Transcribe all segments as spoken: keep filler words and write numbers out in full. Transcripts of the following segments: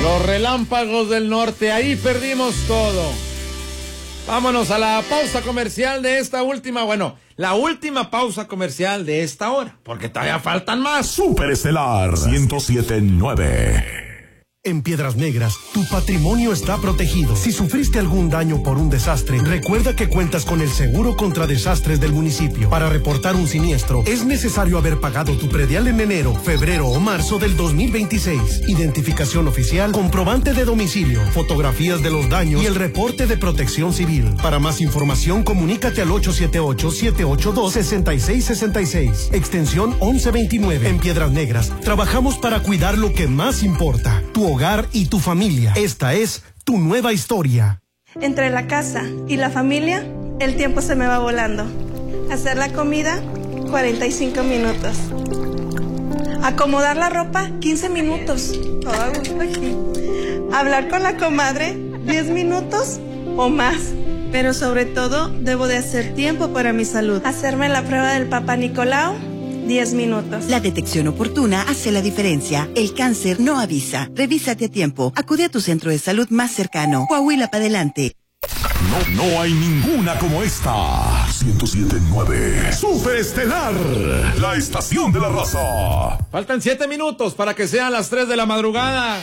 Los relámpagos del norte, ahí perdimos todo. Vámonos a la pausa comercial de esta última, bueno, la última pausa comercial de esta hora, porque todavía faltan más. Superestelar ciento siete punto nueve. En Piedras Negras, tu patrimonio está protegido. Si sufriste algún daño por un desastre, recuerda que cuentas con el seguro contra desastres del municipio. Para reportar un siniestro, es necesario haber pagado tu predial en enero, febrero o marzo del dos mil veintiséis. Identificación oficial, comprobante de domicilio, fotografías de los daños y el reporte de protección civil. Para más información, comunícate al ocho siete ocho, siete ocho dos, seis seis seis seis, extensión once veintinueve. En Piedras Negras, trabajamos para cuidar lo que más importa, tu hogar y tu familia. Esta es tu nueva historia. Entre la casa y la familia, el tiempo se me va volando. Hacer la comida, cuarenta y cinco minutos. Acomodar la ropa, quince minutos. Todo a gusto aquí. Hablar con la comadre, diez minutos o más. Pero sobre todo, debo de hacer tiempo para mi salud. Hacerme la prueba del Papa Nicolau, diez minutos. La detección oportuna hace la diferencia. El cáncer no avisa. Revísate a tiempo. Acude a tu centro de salud más cercano. Coahuila para adelante. No, no hay ninguna como esta. ciento siete punto nueve. Superestelar, la estación de la raza. Faltan siete minutos para que sean las tres de la madrugada.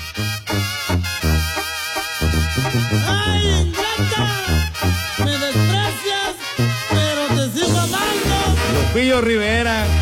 ¡Ay, ingrata! Me desprecias, pero te sigo amando. Lupillo Rivera.